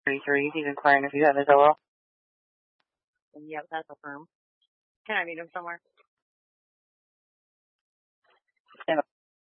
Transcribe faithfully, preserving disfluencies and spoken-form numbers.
thirty-three. He's inquiring if you have his O L. Yep, that's a firm. Can I meet him somewhere?